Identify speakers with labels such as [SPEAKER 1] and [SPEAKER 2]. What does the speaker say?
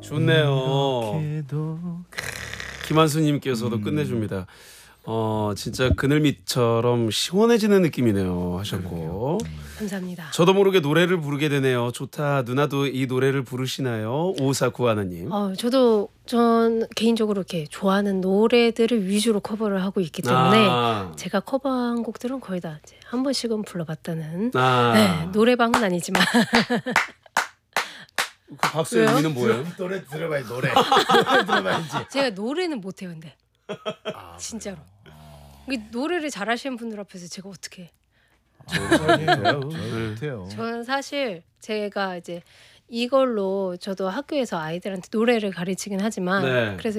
[SPEAKER 1] 좋네요. 김한수님께서도 끝내줍니다. 진짜 그늘밑처럼 시원해지는 느낌이네요 하셨고.
[SPEAKER 2] 감사합니다.
[SPEAKER 1] 저도 모르게 노래를 부르게 되네요. 좋다. 누나도 이 노래를 부르시나요? 5491님.
[SPEAKER 2] 전 개인적으로 이렇게 좋아하는 노래들을 위주로 커버를 하고 있기 때문에 제가 커버한 곡들은 거의 다 이제 한 번씩은 불러봤다는 네, 노래방은 아니지만
[SPEAKER 1] 그 박수의 의미는 뭐예요?
[SPEAKER 3] 노래 들어봐야지 노래. 노래 들어봐야지.
[SPEAKER 2] 제가 노래는 못해요 근데 진짜로 노래를 잘하시는 분들 앞에서 제가 어떻게
[SPEAKER 3] 못해요.
[SPEAKER 2] 저는 사실 제가 이제 이걸로 저도 학교에서 아이들한테 노래를 가르치긴 하지만
[SPEAKER 1] 네.
[SPEAKER 2] 그래서